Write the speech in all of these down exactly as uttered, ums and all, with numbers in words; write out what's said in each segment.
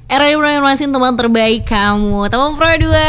Era informasi teman terbaik kamu, teman Pro dua.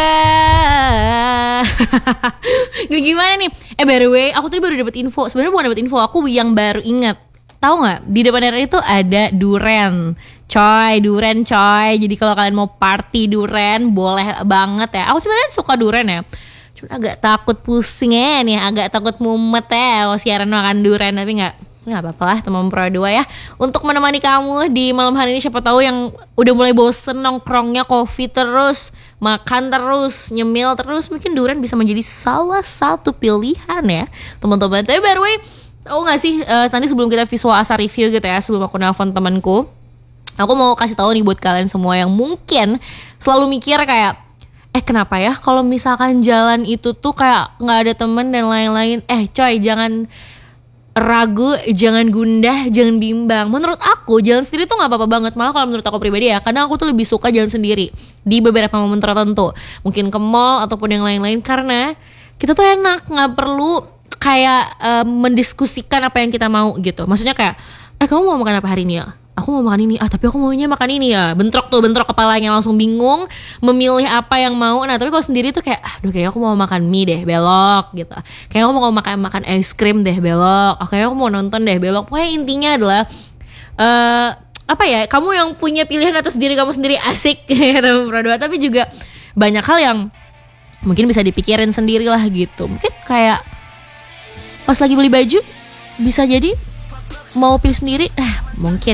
Gimana nih? Eh by the way, aku tadi baru dapat info. Sebenarnya bukan dapat info, aku yang baru ingat. Tahu nggak? Di depan era itu ada duren, coy, duren coy. Jadi kalau kalian mau party duren, boleh banget ya. Aku sebenarnya suka duren ya. Cuma agak takut pusing ya nih, agak takut mumet ya. Kalau siaran makan duren, tapi nggak. Nggak apa-apa lah teman Pro dua ya. Untuk menemani kamu di malam hari ini, siapa tahu yang udah mulai bosen nongkrongnya coffee terus, makan terus, nyemil terus, mungkin durian bisa menjadi salah satu pilihan ya teman-teman. Tapi by the way, tahu nggak sih uh, nanti sebelum kita visual asa review gitu ya, sebelum aku nelfon temanku, aku mau kasih tahu nih buat kalian semua yang mungkin selalu mikir kayak, eh kenapa ya kalau misalkan jalan itu tuh kayak nggak ada temen dan lain-lain. Eh coy, jangan ragu, jangan gundah, jangan bimbang. Menurut aku jalan sendiri tuh gak apa-apa banget. Malah kalau menurut aku pribadi ya, kadang aku tuh lebih suka jalan sendiri di beberapa momen tertentu, mungkin ke mall ataupun yang lain-lain. Karena kita tuh enak, gak perlu kayak uh, mendiskusikan apa yang kita mau gitu. Maksudnya kayak, eh kamu mau makan apa hari ini ya? Aku mau makan ini, ah tapi aku maunya makan ini ya. Bentrok tuh, bentrok kepalanya, langsung bingung memilih apa yang mau. Nah tapi kalau sendiri tuh kayak, aduh kayaknya aku mau makan mie deh, belok gitu. Kayaknya aku mau makan makan es krim deh, belok. Oh, kayaknya aku mau nonton deh, belok. Pokoknya intinya adalah uh, apa ya, kamu yang punya pilihan atas diri kamu sendiri, asik gitu Pro dua. Tapi juga banyak hal yang mungkin bisa dipikirin sendiri lah gitu. Mungkin kayak pas lagi beli baju, bisa jadi mau pilih sendiri, eh mungkin